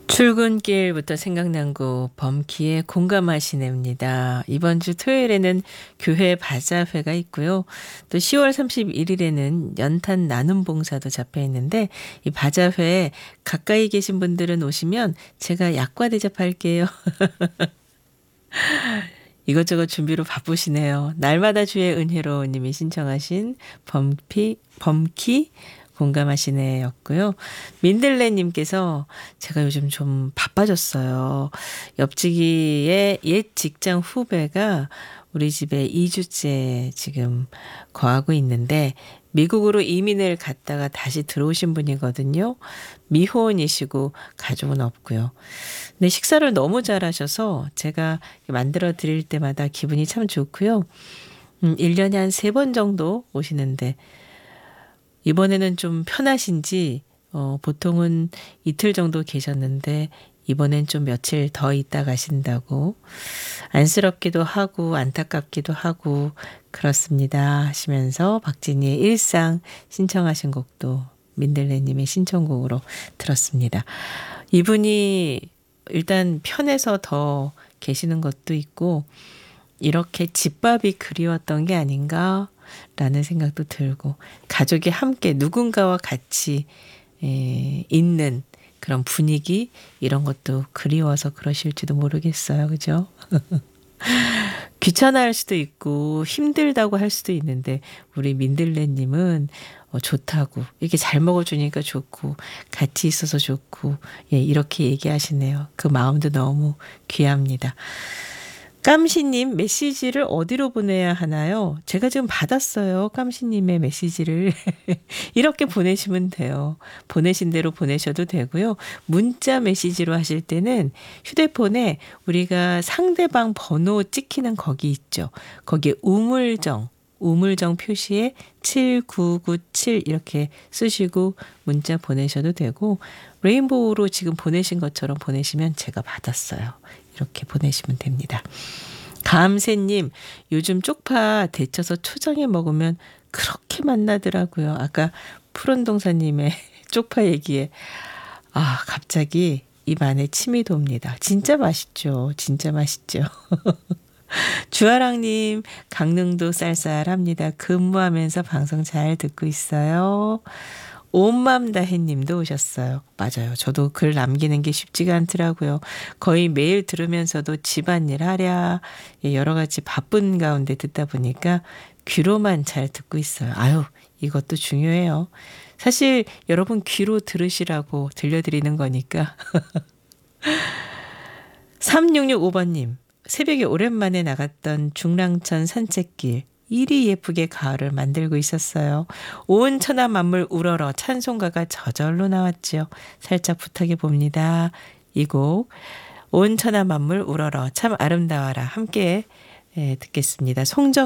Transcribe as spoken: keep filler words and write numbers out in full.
출근길부터 생각난 곡 범키의 공감하시네입니다. 이번 주 토요일에는 교회 바자회가 있고요. 또 시월 삼십일일에는 연탄 나눔 봉사도 잡혀 있는데 이 바자회에 가까이 계신 분들은 오시면 제가 약과 대접할게요. 이것저것 준비로 바쁘시네요. 날마다 주의 은혜로 님이 신청하신 범피, 범키 공감하시네 였고요. 민들레님께서 제가 요즘 좀 바빠졌어요. 옆집의 옛 직장 후배가 우리 집에 이 주째 지금 거하고 있는데 미국으로 이민을 갔다가 다시 들어오신 분이거든요. 미혼이시고 가족은 없고요. 근데 식사를 너무 잘하셔서 제가 만들어 드릴 때마다 기분이 참 좋고요. 음, 일 년에 한 세 번 정도 오시는데 이번에는 좀 편하신지 어, 보통은 이틀 정도 계셨는데 이번엔 좀 며칠 더 있다 가신다고 안쓰럽기도 하고 안타깝기도 하고 그렇습니다 하시면서 박진희의 일상 신청하신 곡도 민들레님의 신청곡으로 들었습니다. 이분이 일단 편해서 더 계시는 것도 있고 이렇게 집밥이 그리웠던 게 아닌가 라는 생각도 들고 가족이 함께 누군가와 같이 에, 있는 그런 분위기 이런 것도 그리워서 그러실지도 모르겠어요. 그죠? 귀찮아할 수도 있고 힘들다고 할 수도 있는데 우리 민들레님은 어, 좋다고 이렇게 잘 먹어주니까 좋고 같이 있어서 좋고 예, 이렇게 얘기하시네요. 그 마음도 너무 귀합니다. 깜시님 메시지를 어디로 보내야 하나요? 제가 지금 받았어요. 깜시님의 메시지를. 이렇게 보내시면 돼요. 보내신 대로 보내셔도 되고요. 문자 메시지로 하실 때는 휴대폰에 우리가 상대방 번호 찍히는 거기 있죠. 거기에 우물정, 우물정 표시에 칠구구칠 이렇게 쓰시고 문자 보내셔도 되고 레인보우로 지금 보내신 것처럼 보내시면 제가 받았어요. 이렇게 보내시면 됩니다. 감새님, 요즘 쪽파 데쳐서 초장에 먹으면 그렇게 맛나더라고요. 아까 푸른동사님의 쪽파 얘기에 아 갑자기 입 안에 침이 돕니다. 진짜 맛있죠. 진짜 맛있죠. 주아랑님, 강릉도 쌀쌀합니다. 근무하면서 방송 잘 듣고 있어요. 온맘 다해님도 오셨어요. 맞아요. 저도 글 남기는 게 쉽지가 않더라고요. 거의 매일 들으면서도 집안일 하랴 여러 가지 바쁜 가운데 듣다 보니까 귀로만 잘 듣고 있어요. 아유 이것도 중요해요. 사실 여러분 귀로 들으시라고 들려드리는 거니까. 삼육육오번님 새벽에 오랜만에 나갔던 중랑천 산책길 이리 예쁘게 가을을 만들고 있었어요. 온 천하 만물 우러러 찬송가가 저절로 나왔죠. 살짝 부탁해 봅니다. 이 곡 온 천하 만물 우러러 참 아름다워라 함께 듣겠습니다. 송정